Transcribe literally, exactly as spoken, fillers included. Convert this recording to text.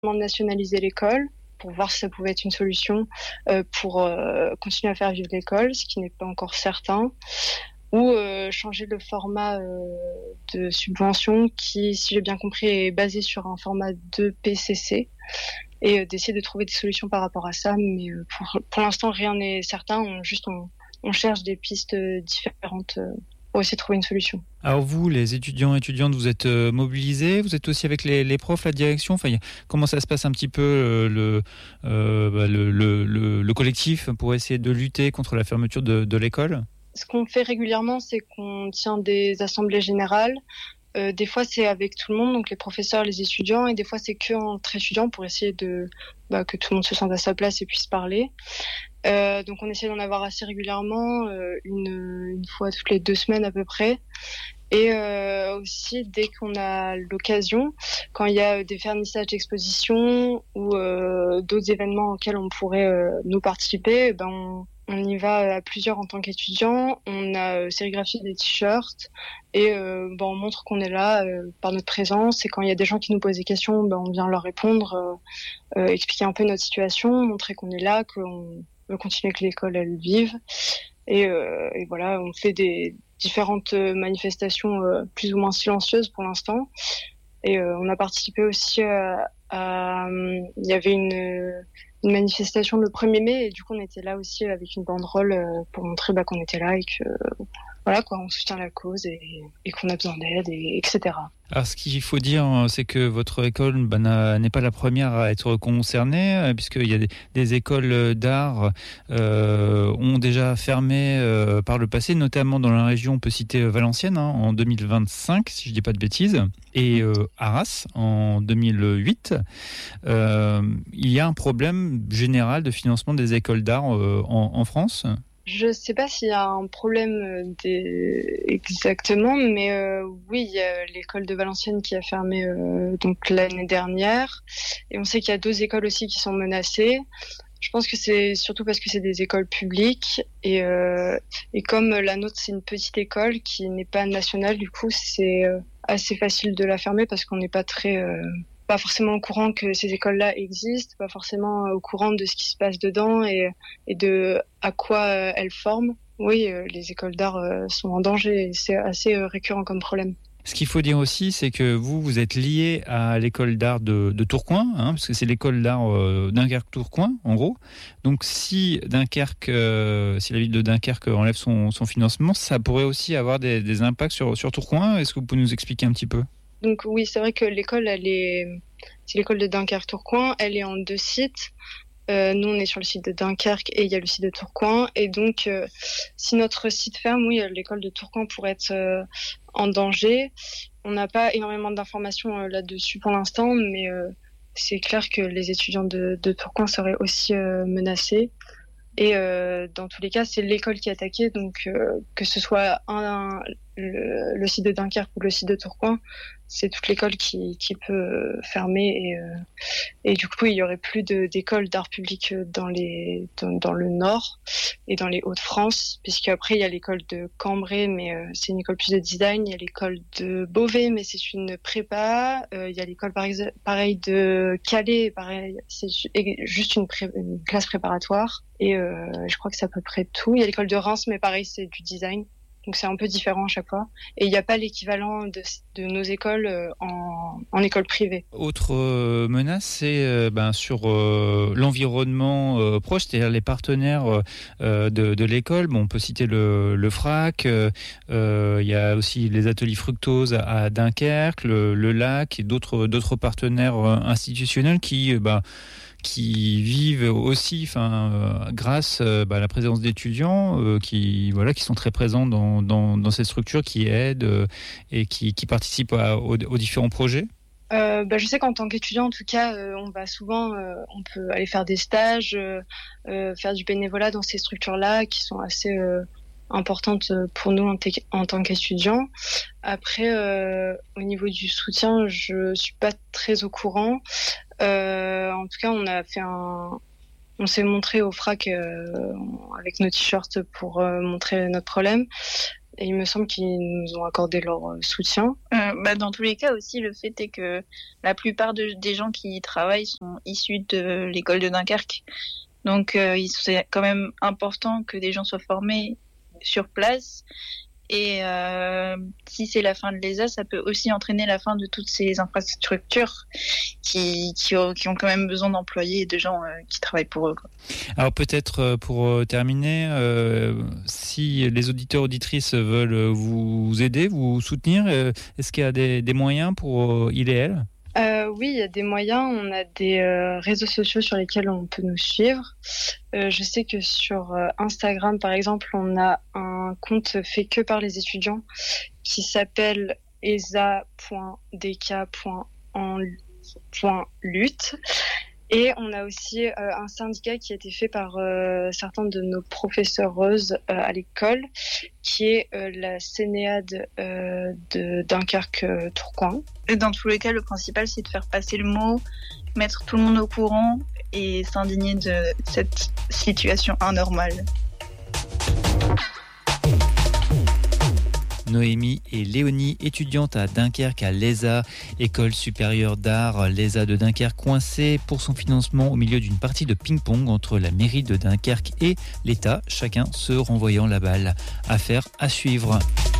nationaliser l'école pour voir si ça pouvait être une solution euh, pour euh, continuer à faire vivre l'école, ce qui n'est pas encore certain, ou euh, changer le format euh, de subvention qui, si j'ai bien compris, est basé sur un format de P C C, et euh, d'essayer de trouver des solutions par rapport à ça. Mais euh, pour, pour l'instant, rien n'est certain, on, juste on, on cherche des pistes différentes euh, pour essayer de trouver une solution. Alors vous, les étudiants et étudiantes, vous êtes euh, mobilisés, vous êtes aussi avec les, les profs, la direction, enfin, y a, comment ça se passe un petit peu euh, le, euh, bah, le, le, le, le collectif pour essayer de lutter contre la fermeture de, de l'école ? Ce qu'on fait régulièrement, c'est qu'on tient des assemblées générales. Euh, des fois, c'est avec tout le monde, donc les professeurs, les étudiants, et des fois, c'est que entre étudiants pour essayer de bah, que tout le monde se sente à sa place et puisse parler. Euh, donc, on essaie d'en avoir assez régulièrement, euh, une, une fois toutes les deux semaines à peu près. Et euh, aussi, dès qu'on a l'occasion, quand il y a des vernissages d'expositions ou euh, d'autres événements auxquels on pourrait euh, nous participer, ben on, on y va à plusieurs en tant qu'étudiants. On a euh, sérigraphié des t-shirts et euh, ben on montre qu'on est là euh, par notre présence. Et quand il y a des gens qui nous posent des questions, ben on vient leur répondre, euh, euh, expliquer un peu notre situation, montrer qu'on est là, qu'on veut continuer que l'école elle vive. Et, euh, et voilà, on fait des différentes manifestations euh, plus ou moins silencieuses pour l'instant. Et euh, on a participé aussi à, à... Il y avait une, une manifestation le premier mai, et du coup on était là aussi avec une banderole euh, pour montrer bah, qu'on était là et que voilà quoi, on soutient la cause et, et qu'on a besoin d'aide, et, etc. Alors, ce qu'il faut dire, c'est que votre école bah, n'est pas la première à être concernée, puisqu'il y a des, des écoles d'art euh, ont déjà fermé euh, par le passé, notamment dans la région, on peut citer Valenciennes hein, en deux mille vingt-cinq, si je ne dis pas de bêtises, et euh, Arras en deux mille huit. Euh, il y a un problème général de financement des écoles d'art euh, en, en France. Je sais pas s'il y a un problème des... exactement, mais euh, oui, il y a l'école de Valenciennes qui a fermé euh, donc l'année dernière, et on sait qu'il y a deux écoles aussi qui sont menacées. Je pense que c'est surtout parce que c'est des écoles publiques, et, euh, et comme la nôtre c'est une petite école qui n'est pas nationale, du coup c'est euh, assez facile de la fermer parce qu'on n'est pas très... Euh, pas forcément au courant que ces écoles-là existent, pas forcément au courant de ce qui se passe dedans et, et de à quoi euh, elles forment. Oui, euh, les écoles d'art euh, sont en danger et c'est assez euh, récurrent comme problème. Ce qu'il faut dire aussi, c'est que vous, vous êtes lié à l'école d'art de, de Tourcoing, hein, parce que c'est l'école d'art euh, Dunkerque-Tourcoing, en gros. Donc, si Dunkerque, euh, si la ville de Dunkerque enlève son, son financement, ça pourrait aussi avoir des, des impacts sur, sur Tourcoing. Est-ce que vous pouvez nous expliquer un petit peu ? Donc oui, c'est vrai que l'école, elle est, c'est l'école de Dunkerque-Tourcoing, elle est en deux sites. Euh, nous, on est sur le site de Dunkerque et il y a le site de Tourcoing. Et donc, euh, si notre site ferme, oui, l'école de Tourcoing pourrait être euh, en danger. On n'a pas énormément d'informations euh, là-dessus pour l'instant, mais euh, c'est clair que les étudiants de, de Tourcoing seraient aussi euh, menacés. Et euh, dans tous les cas, c'est l'école qui est attaquée, donc euh, que ce soit un, un, le, le site de Dunkerque ou le site de Tourcoing, c'est toute l'école qui, qui peut fermer. Et, euh, et du coup, il y aurait plus de, d'écoles d'art public dans, les, dans, dans le Nord et dans les Hauts-de-France, puisqu'après, il y a l'école de Cambrai, mais euh, c'est une école plus de design. Il y a l'école de Beauvais, mais c'est une prépa. Euh, il y a l'école pareil, pareil de Calais, pareil, c'est juste une, pré, une classe préparatoire. Et euh, je crois que c'est à peu près tout. Il y a l'école de Reims, mais pareil, c'est du design. Donc c'est un peu différent à chaque fois. Et il n'y a pas l'équivalent de, de nos écoles euh, en, en école privée. Autre euh, menace, c'est euh, ben, sur euh, l'environnement euh, proche, c'est-à-dire les partenaires euh, de, de l'école. Bon, on peut citer le, le FRAC, euh, euh, il y a aussi les ateliers fructose à, à Dunkerque, le, le lac et d'autres, d'autres partenaires euh, institutionnels qui... Euh, ben, qui vivent aussi, enfin, euh, grâce euh, bah, à la présence d'étudiants euh, qui, voilà, qui sont très présents dans, dans, dans cette structure, qui aident euh, et qui, qui participent à, aux, aux différents projets. Euh, bah, je sais qu'en tant qu'étudiant, en tout cas, euh, on va souvent, euh, on peut aller faire des stages, euh, euh, faire du bénévolat dans ces structures-là qui sont assez euh, importantes pour nous en, t- en tant qu'étudiants. Après, euh, au niveau du soutien, je suis pas très au courant. Euh, en tout cas, on a fait un, on s'est montré au FRAC euh, avec nos t-shirts pour euh, montrer notre problème. Et il me semble qu'ils nous ont accordé leur soutien. Euh, bah, dans tous les cas aussi, le fait est que la plupart de, des gens qui y travaillent sont issus de l'école de Dunkerque. Donc euh, c'est quand même important que des gens soient formés sur place. Et euh, si c'est la fin de l'E S A, ça peut aussi entraîner la fin de toutes ces infrastructures qui, qui, ont, qui ont quand même besoin d'employés et de gens euh, qui travaillent pour eux, quoi. Alors peut-être pour terminer, euh, si les auditeurs auditrices veulent vous aider, vous soutenir, euh, est-ce qu'il y a des, des moyens pour euh, il et elle ? Euh, oui, il y a des moyens. On a des euh, réseaux sociaux sur lesquels on peut nous suivre. Euh, je sais que sur euh, Instagram, par exemple, on a un compte fait que par les étudiants qui s'appelle e s a point d k point en point lutte. Et on a aussi euh, un syndicat qui a été fait par euh, certains de nos professeuses euh, à l'école, qui est euh, la Sénéade euh, de Dunkerque-Tourcoing. Et dans tous les cas, le principal, c'est de faire passer le mot, mettre tout le monde au courant et s'indigner de cette situation anormale. Noémie et Léonie, étudiantes à Dunkerque à l'E S A, École supérieure d'art, l'E S A de Dunkerque, coincée pour son financement au milieu d'une partie de ping-pong entre la mairie de Dunkerque et l'État, chacun se renvoyant la balle. Affaire à suivre.